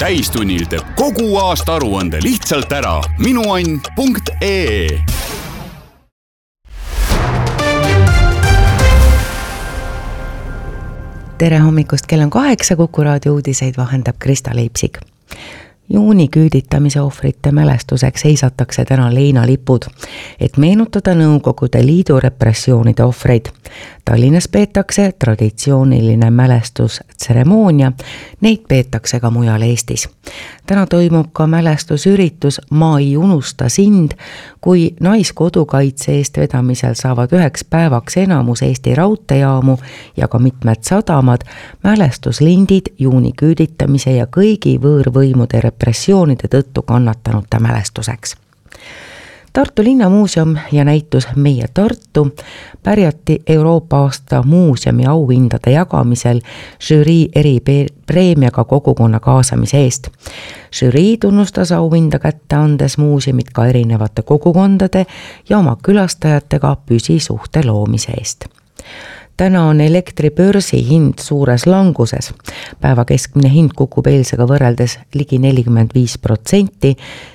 täistunnil teeb kogu aasta aruande lihtsalt ära. minuann.ee. Tere hommikust, kell on 8, Kuku raadio uudiseid vahendab Krista Leipsik. Juuni küüditamise ohvrite mälestuseks seisatakse täna leinalipud, et meenutada Nõukogude Liidu repressioonide ohvreid. Tallinnas peetakse traditsiooniline mälestustseremoonia, neid peetakse ka mujal Eestis. Täna toimub ka mälestusüritus Ma ei unusta sind, kui Naiskodukaitse eest vedamisel saavad 1 päevaks enamus Eesti raudteejaamu ja ka mitmed sadamad mälestuslindid juuni küüditamise ja kõigi võõrvõimude repressioonide tõttu kannatanute mälestuseks. Tartu linnamuuseum ja näitus Meie Tartu pärjati Euroopa aasta muuseumi auhindade jagamisel žürii eripreemiaga kogukonna kaasamise eest. Žürii tunnustas auhinda kätte andes muuseumid ka erinevate kogukondade ja oma külastajatega püsisuhte loomise eest. Täna on elektribörsi hind suures languses. Päeva keskmine hind kukub eilsega võrreldes ligi 45%,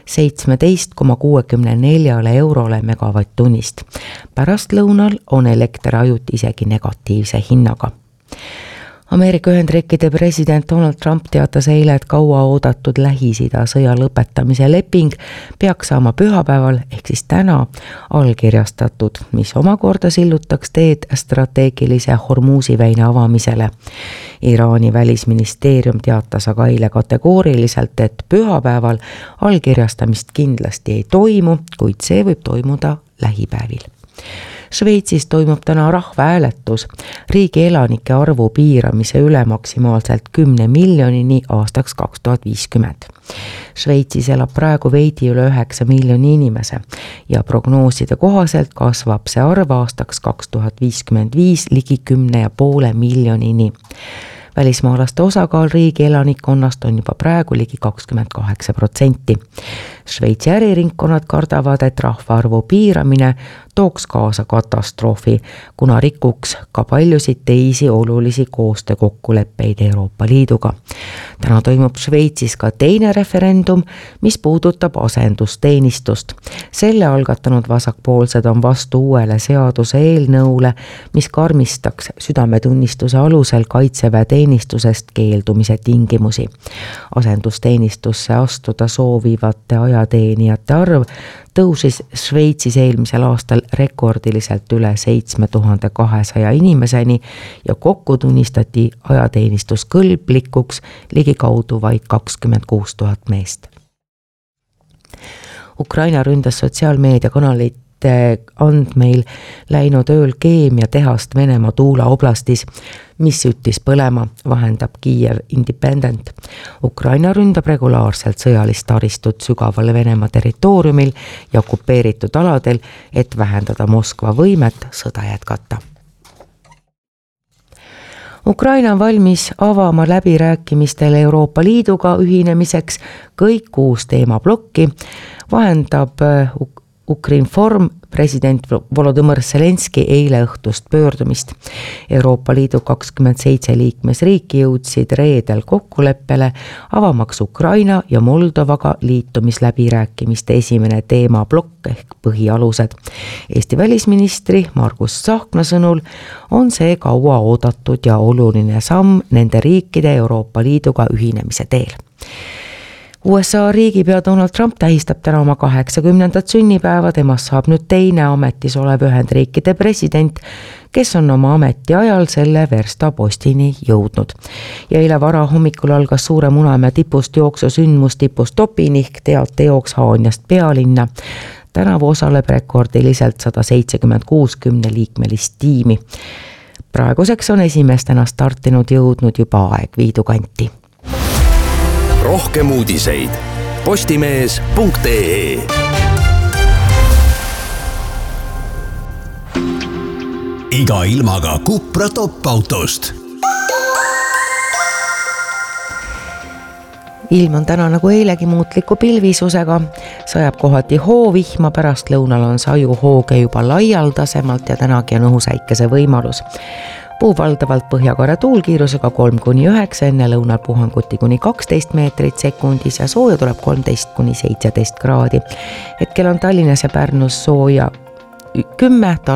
17,64 eurole megavatt-tunnist. Pärast lõunal on elekter ajuti isegi negatiivse hinnaga. Ameerika Ühendriikide president Donald Trump teatas eile, et kaua oodatud Lähis-Ida sõja lõpetamise leping peaks saama pühapäeval ehk siis täna allkirjastatud, mis omakorda sillutaks teed strateegilise Hormuzi väina avamisele. Iraani välisministeerium teatas aga eile kategooriliselt, et pühapäeval allkirjastamist kindlasti ei toimu, kuid see võib toimuda lähipäevil. Šveitsis toimub täna rahvahääletus riigi elanike arvu piiramise üle maksimaalselt 10 miljonini aastaks 2050. Šveitsis elab praegu veidi üle 9 miljoni inimese ja prognooside kohaselt kasvab see arv aastaks 2055 ligi 10,5 miljonini. Välismaalaste osakaal riigi elanikkonnast on juba praegu ligi 28%. Šveitsi äriringkonnad kardavad, et rahvaarvu piiramine tooks kaasa katastroofi, kuna rikuks ka paljusid teisi olulisi koostöökokkuleppeid Euroopa Liiduga. Täna toimub Šveitsis ka teine referendum, mis puudutab asendusteenistust. Selle algatanud vasakpoolsed on vastu uuele seaduse eelnõule, mis karmistaks südametunnistuse alusel kaitseväe teenistusest keeldumise tingimusi. Asendusteenistusse astuda soovivate ajateenijate arv tõusis Šveitsis eelmisel aastal rekordiliselt üle 7200 inimeseni ja kokku tunnistati ajateenistus kõlblikuks ligikaudu vaid 26 000 meest. Ukraina ründas sotsiaalmeediakanalite andmeil läinud ööl keemiatehast Venemaa Tuula oblastis, mis süttis põlema, vahendab Kiev Independent. Ukraina ründab regulaarselt sõjalist taristut sügaval Venemaa territooriumil ja okupeeritud aladel, et vähendada Moskva võimet sõda jätkata. Ukraina on valmis avama läbirääkimistel Euroopa Liiduga ühinemiseks kõik 6 teemablokki, vahendab Ukrinform president Volodõmõr Zelenski eile õhtust pöördumist. Euroopa Liidu 27 liikmesriiki jõudsid reedel kokkuleppele avamaks Ukraina ja Moldovaga liitumisläbirääkimiste esimene teemablokk ehk põhialused. Eesti välisministri Margus Tsahkna sõnul on see kaua oodatud ja oluline samm nende riikide Euroopa Liiduga ühinemise teel. USA riigipea Donald Trump tähistab täna oma 80. sünnipäeva, temast saab nüüd teine ametis olev Ühendriikide president, kes on oma ametiajal selle verstapostini jõudnud. Ja eile vara hommikul algas Suure Munamäe tipust jooksusündmus tipustopini ehk teatejooks Haanjast pealinna. Tänavu osaleb rekordiliselt 176 10-liikmelist tiimi. Praeguseks on esimestena startinud jõudnud juba Aegviidu kanti. Rohkem uudiseid postimees.ee. Iga ilmaga Cupra top-autost. Ilm on täna nagu eilegi muutliku pilvisusega, sajab kohati hoovihma, pärast lõunal on sajuhooge juba laialdasemalt ja tänagi on õhusäikese võimalus. puhub valdavalt põhjakare tuulkiirusega 3-9, enne lõunal puhanguti kuni 12 meetrit sekundis ja sooja tuleb 13-17 kraadi. Hetkel on Tallinnas ja Pärnus sooja 10,